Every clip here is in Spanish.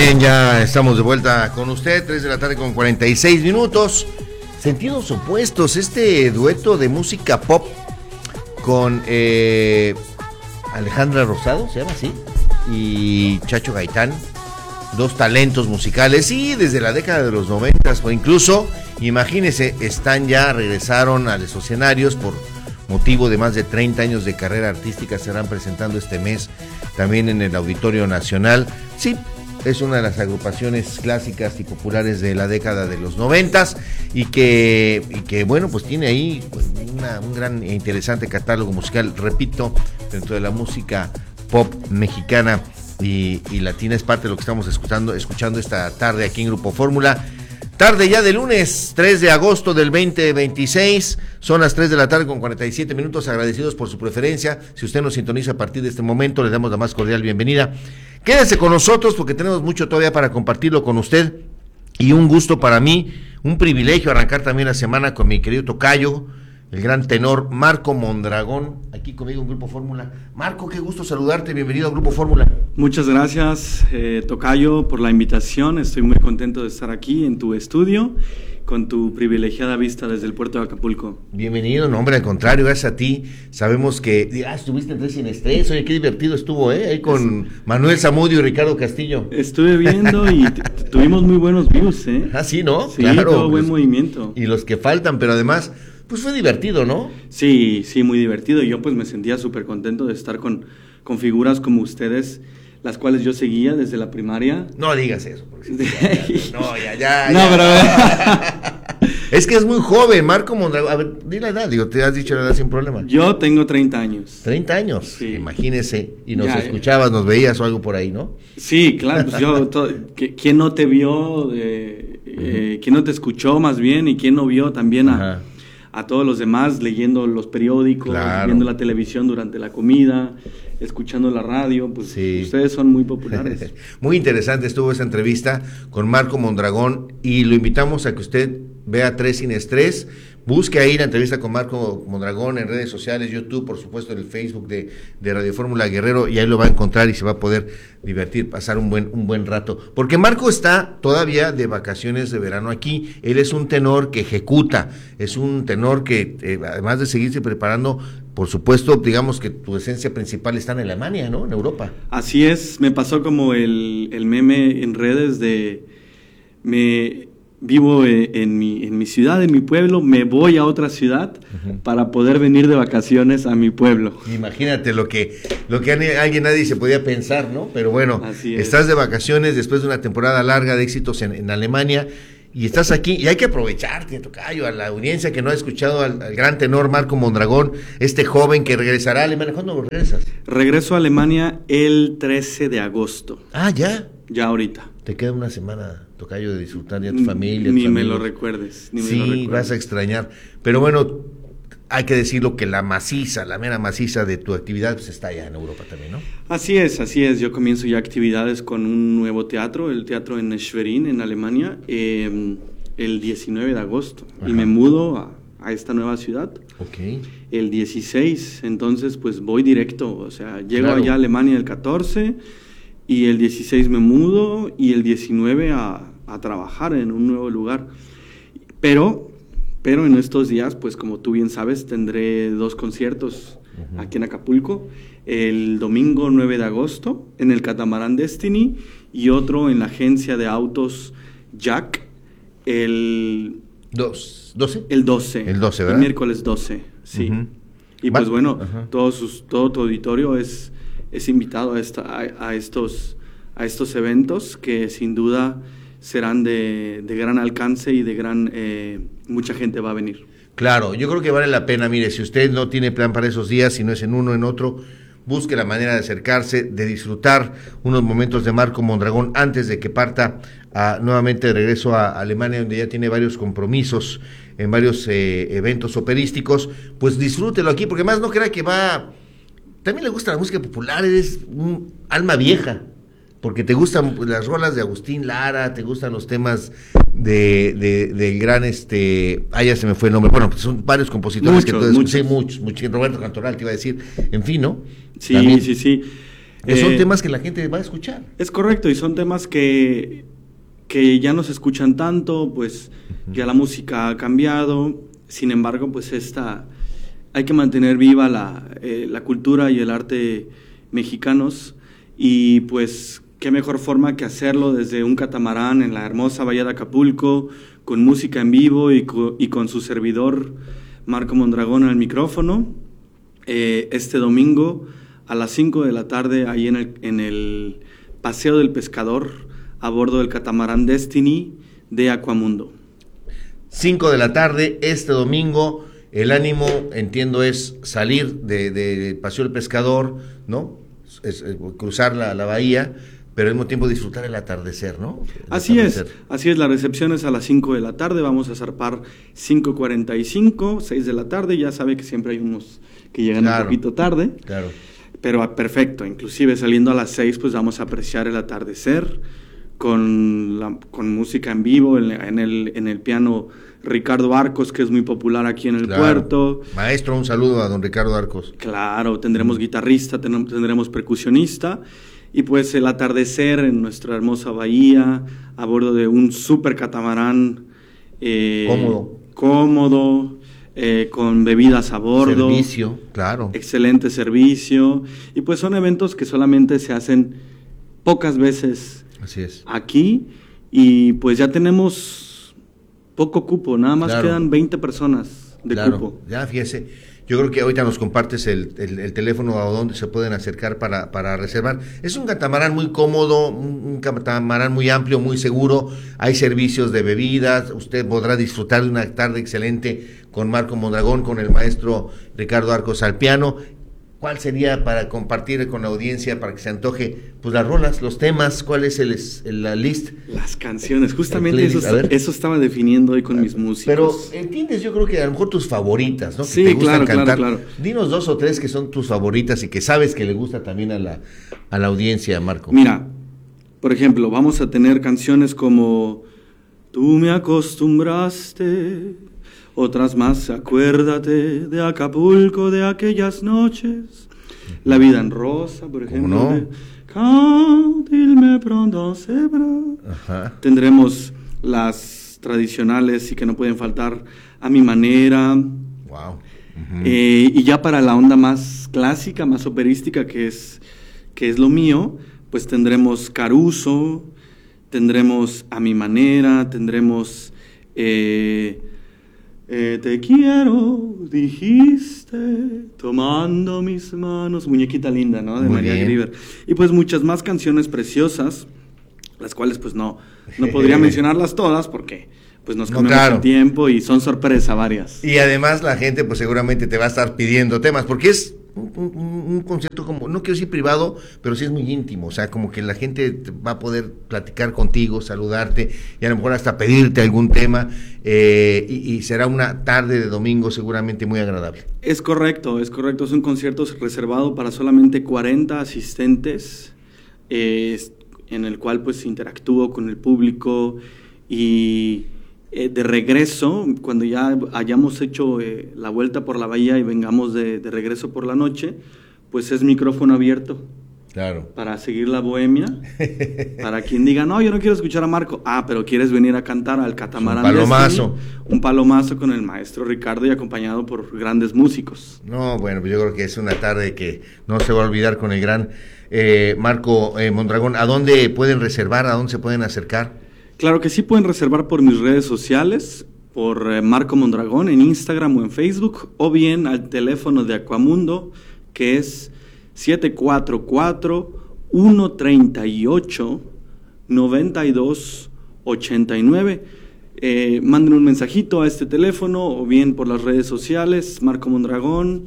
bien, ya estamos de vuelta con usted, 3 de la tarde con 46 minutos. Sentidos opuestos, este dueto de música pop con Alejandra Rosado, se llama así, y Chacho Gaitán, dos talentos musicales, y desde la década de los 90, o incluso, imagínense, regresaron a los escenarios por motivo de más de 30 años de carrera artística, se estarán presentando este mes también en el Auditorio Nacional. Sí, es una de las agrupaciones clásicas y populares de la década de los 90 y que bueno, pues tiene ahí un gran e interesante catálogo musical, repito, dentro de la música pop mexicana y latina. Es parte de lo que estamos escuchando esta tarde aquí en Grupo Fórmula. Tarde ya de lunes, 3 de agosto del 2026, son las 3 de la tarde con 47 minutos, agradecidos por su preferencia. Si usted nos sintoniza a partir de este momento, le damos la más cordial bienvenida. Quédese con nosotros porque tenemos mucho todavía para compartirlo con usted y un gusto para mí, un privilegio arrancar también la semana con mi querido tocayo, el gran tenor Marco Mondragón, aquí conmigo en Grupo Fórmula. Marco, qué gusto saludarte, bienvenido a Grupo Fórmula. Muchas gracias, tocayo, por la invitación. Estoy muy contento de estar aquí en tu estudio, con tu privilegiada vista desde el puerto de Acapulco. Bienvenido, no hombre, al contrario, gracias a ti. Sabemos que estuviste en Tres Sin Estrés, oye, qué divertido estuvo, ahí con Manuel Zamudio y Ricardo Castillo. Estuve viendo y tuvimos muy buenos views, Ah, sí, ¿no? Sí, claro, todo buen movimiento. Y los que faltan, pero además, pues fue divertido, ¿no? Sí, muy divertido. Yo pues me sentía súper contento de estar con figuras como ustedes, las cuales yo seguía desde la primaria. No digas eso, porque Es que es muy joven, Marco Mondragón. A ver, di la edad, te has dicho la edad sin problema. Yo tengo 30 años. 30 años, sí. Imagínese, y nos escuchabas, nos veías o algo por ahí, ¿no? Sí, claro, pues ¿quién no te vio? ¿Quién no te escuchó más bien? Y ¿quién no vio también a todos los demás leyendo los periódicos, claro, viendo la televisión durante la comida, escuchando la radio? Pues sí, ustedes son muy populares. Muy interesante estuvo esa entrevista con Marco Mondragón y lo invitamos a que usted vea Tres Sin Estrés. Busque ahí la entrevista con Marco Mondragón en redes sociales, YouTube, por supuesto en el Facebook de Radio Fórmula Guerrero, y ahí lo va a encontrar y se va a poder divertir, pasar un buen rato. Porque Marco está todavía de vacaciones de verano aquí. Él es un tenor que ejecuta, es un tenor que además de seguirse preparando, por supuesto, digamos que tu esencia principal está en Alemania, ¿no? En Europa. Así es, me pasó como el meme en redes de vivo en mi ciudad, en mi pueblo, me voy a otra ciudad para poder venir de vacaciones a mi pueblo. Imagínate lo que nadie se podía pensar, ¿no? Pero bueno, estás de vacaciones después de una temporada larga de éxitos en Alemania y estás aquí y hay que aprovecharte, tocayo, a la audiencia que no ha escuchado al gran tenor Marco Mondragón, este joven que regresará a Alemania. ¿Cuándo regresas? Regreso a Alemania el 13 de agosto. Ah, ¿ya? Ya ahorita. Te queda una semana, tocayo, de disfrutar ya tu familia. Ni me lo recuerdes. Sí, vas a extrañar. Pero bueno, hay que decirlo que la mera maciza de tu actividad pues está allá en Europa también, ¿no? Así es. Yo comienzo ya actividades con un nuevo teatro, el teatro en Schwerin, en Alemania, el 19 de agosto. Ajá. Y me mudo a esta nueva ciudad. Okay. El 16, entonces pues voy directo, o sea, llego allá a Alemania el 14... y el 16 me mudo y el 19 a trabajar en un nuevo lugar. Pero en estos días, pues como tú bien sabes, tendré 2 conciertos aquí en Acapulco. El domingo 9 de agosto en el Catamarán Destiny y otro en la agencia de autos Jack el 12. El 12. El 12, ¿verdad? El miércoles 12, sí. Y pues bueno, todo tu auditorio es invitado a estos eventos que sin duda serán de gran alcance y de mucha gente va a venir. Claro, yo creo que vale la pena. Mire, si usted no tiene plan para esos días, si no es en uno, en otro, busque la manera de acercarse, de disfrutar unos momentos de Marco Mondragón antes de que parta nuevamente de regreso a Alemania, donde ya tiene varios compromisos en varios eventos operísticos. Pues disfrútelo aquí, porque más no crea que va... También le gusta la música popular, eres un alma vieja, porque te gustan las rolas de Agustín Lara, te gustan los temas del gran, ya se me fue el nombre, bueno, pues son varios compositores muchos. Roberto Cantoral te iba a decir, en fin, ¿no? Sí. Son temas que la gente va a escuchar. Es correcto, y son temas que ya no se escuchan tanto, pues ya la música ha cambiado. Sin embargo, pues hay que mantener viva la cultura y el arte mexicanos, y pues qué mejor forma que hacerlo desde un catamarán en la hermosa bahía de Acapulco, con música en vivo y con su servidor Marco Mondragón al micrófono, este domingo a las 5 de la tarde, ahí en el Paseo del Pescador, a bordo del catamarán Destiny de Aquamundo. 5 de la tarde, este domingo. El ánimo, entiendo, es salir de Paseo del Pescador, ¿no? Es cruzar la bahía, pero al mismo tiempo disfrutar el atardecer, ¿no? Así es, la recepción es a las 5 de la tarde, vamos a zarpar 5:45, 6 de la tarde, ya sabe que siempre hay unos que llegan un poquito tarde. Claro. Pero perfecto, inclusive saliendo a las 6, pues vamos a apreciar el atardecer con música en vivo, en el piano Ricardo Arcos, que es muy popular aquí en el puerto. Maestro, un saludo a don Ricardo Arcos. Claro, tendremos guitarrista, tendremos percusionista, y pues el atardecer en nuestra hermosa bahía, a bordo de un super catamarán cómodo, con bebidas a bordo. Servicio, claro. Excelente servicio, y pues son eventos que solamente se hacen pocas veces. Así es. Aquí, y pues ya tenemos poco cupo, nada más quedan 20 personas de cupo. Ya, fíjese, yo creo que ahorita nos compartes el teléfono a donde se pueden acercar para reservar. Es un catamarán muy cómodo, un catamarán muy amplio, muy seguro, hay servicios de bebidas, usted podrá disfrutar de una tarde excelente con Marco Mondragón, con el maestro Ricardo Arcos al piano. ¿Cuál sería para compartir con la audiencia, para que se antoje, pues las rolas, los temas? ¿Cuál es la list? Las canciones, justamente eso estaba definiendo hoy con mis músicos. Pero entiendes, yo creo que a lo mejor tus favoritas, ¿no? Sí, que te gustan cantar. Claro. Dinos 2 o 3 que son tus favoritas y que sabes que le gusta también a la audiencia, Marco. Mira, por ejemplo, vamos a tener canciones como Tú me acostumbraste, otras más, acuérdate de Acapulco, de aquellas noches, La vida en rosa, por ejemplo. ¿Cómo no? Quand il me prend dans ses bras. Ajá. Tendremos las tradicionales y que no pueden faltar, A mi manera. Wow. Uh-huh. Y ya para la onda más clásica, más operística, que es lo mío, pues tendremos Caruso, tendremos A mi manera, tendremos Te quiero, dijiste, tomando mis manos, Muñequita linda, ¿no? De Muy María bien. Grieber. Y pues muchas más canciones preciosas, las cuales pues no podría mencionarlas todas porque pues nos comemos el tiempo y son sorpresa varias. Y además la gente pues seguramente te va a estar pidiendo temas, porque es un concierto como, no quiero decir privado, pero sí es muy íntimo, o sea, como que la gente va a poder platicar contigo, saludarte y a lo mejor hasta pedirte algún tema, y será una tarde de domingo seguramente muy agradable. Es correcto, es un concierto reservado para solamente 40 asistentes, en el cual pues interactúo con el público y de regreso, cuando ya hayamos hecho la vuelta por la bahía y vengamos de regreso por la noche, pues es micrófono abierto. Claro. Para seguir la bohemia, para quien diga, no, yo no quiero escuchar a Marco, pero quieres venir a cantar al catamarán. Un palomazo con el maestro Ricardo y acompañado por grandes músicos. No, bueno, pues yo creo que es una tarde que no se va a olvidar con el gran Marco Mondragón. ¿A dónde pueden reservar? ¿A dónde se pueden acercar? Claro que sí, pueden reservar por mis redes sociales, por Marco Mondragón en Instagram o en Facebook, o bien al teléfono de Aquamundo, que es 744-138-9289. Manden un mensajito a este teléfono o bien por las redes sociales, Marco Mondragón,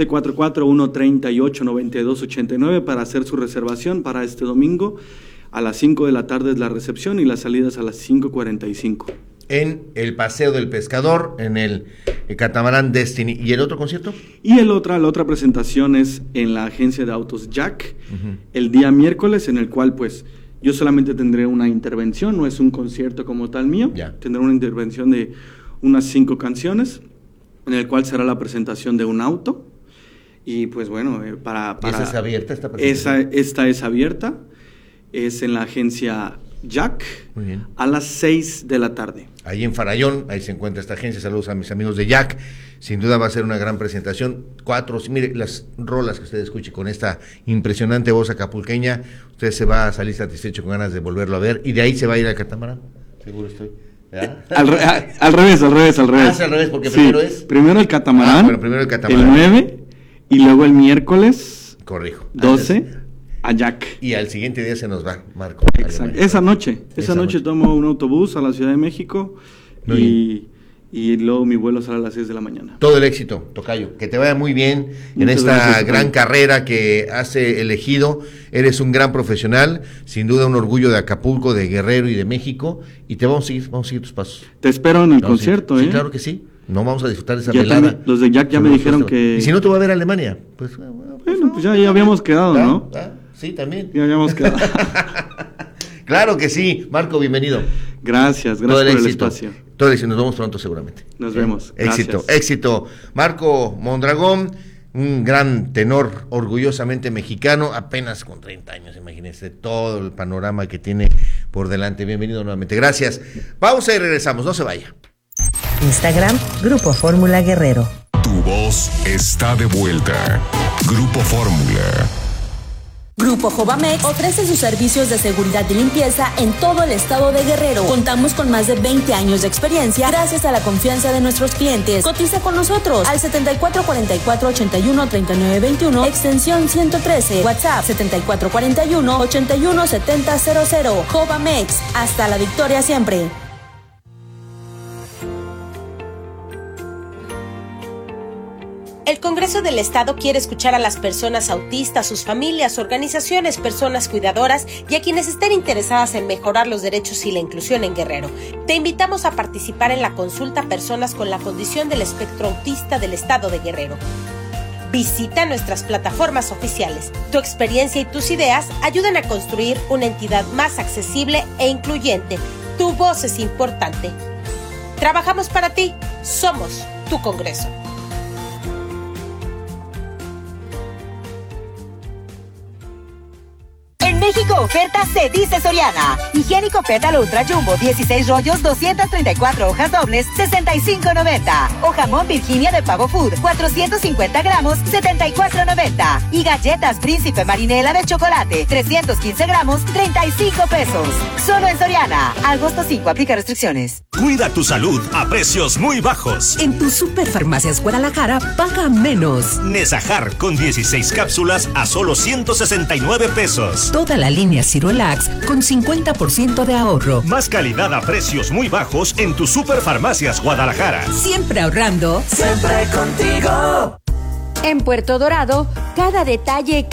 744-138-9289 para hacer su reservación para este domingo. A las 5 de la tarde es la recepción y las salidas a las 5:45. En el Paseo del Pescador, en el catamarán Destiny. ¿Y el otro concierto? Y la otra presentación es en la agencia de autos Jack, el día miércoles, en el cual pues yo solamente tendré una intervención, no es un concierto como tal mío, tendré una intervención de unas 5 canciones, en el cual será la presentación de un auto, Y pues bueno, para ¿Esa es abierta esta presentación? Esta es abierta, es en la agencia Jack, muy bien, a las 6 de la tarde. Ahí en Farallón, ahí se encuentra esta agencia. Saludos a mis amigos de Jack. Sin duda va a ser una gran presentación. Mire, las rolas que usted escuche con esta impresionante voz acapulqueña, usted se va a salir satisfecho con ganas de volverlo a ver, y de ahí se va a ir al catamarán, seguro estoy. Al revés. Es al revés, porque primero el catamarán, bueno, primero el catamarán, el 9, y luego el miércoles, corrijo, 12, a Jack. Y al siguiente día se nos va, Marco. Exacto. Esa noche tomo un autobús a la Ciudad de México y luego mi vuelo sale a las 6 de la mañana. Todo el éxito, tocayo, que te vaya muy bien en esta gran carrera que has elegido. Eres un gran profesional, sin duda un orgullo de Acapulco, de Guerrero y de México, y te vamos a seguir tus pasos. Te espero en el concierto, Sí, claro que sí. No vamos a disfrutar de esa velada. Los de Jack ya me dijeron que... Y si no te va a ver a Alemania, pues... Bueno, pues ya habíamos quedado, ¿no? Sí, también. Ya habíamos quedado. Claro que sí. Marco, bienvenido. Gracias por el espacio. Todo el éxito, nos vemos pronto seguramente. Nos vemos. Éxito. Marco Mondragón, un gran tenor, orgullosamente mexicano, apenas con 30 años, imagínense todo el panorama que tiene por delante. Bienvenido nuevamente. Gracias. Pausa y regresamos, no se vaya. Instagram, Grupo Fórmula Guerrero. Tu voz está de vuelta. Grupo Fórmula. Grupo Jovamex ofrece sus servicios de seguridad y limpieza en todo el estado de Guerrero. Contamos con más de 20 años de experiencia gracias a la confianza de nuestros clientes. Cotiza con nosotros al 7444-813921, extensión 113, WhatsApp 7441-817000. Jovamex, hasta la victoria siempre. El Congreso del Estado quiere escuchar a las personas autistas, sus familias, organizaciones, personas cuidadoras y a quienes estén interesadas en mejorar los derechos y la inclusión en Guerrero. Te invitamos a participar en la consulta Personas con la Condición del Espectro Autista del Estado de Guerrero. Visita nuestras plataformas oficiales. Tu experiencia y tus ideas ayudan a construir una entidad más accesible e incluyente. Tu voz es importante. Trabajamos para ti. Somos tu Congreso. En México oferta se dice Soriana. Higiénico Pétalo Ultra Jumbo 16 rollos 234 hojas dobles 65.90. O jamón Virginia de Pavo Food 450 gramos 74.90. Y galletas Príncipe Marinela de chocolate 315 gramos 35 pesos. Solo en Soriana. Agosto 5 aplica restricciones. Cuida tu salud a precios muy bajos. En tu Superfarmacias Guadalajara paga menos. Nesajar con 16 cápsulas a solo 169 pesos. Toda la línea Cirolax con 50% de ahorro. Más calidad a precios muy bajos en tu Superfarmacias Guadalajara. Siempre ahorrando. Siempre contigo. En Puerto Dorado, cada detalle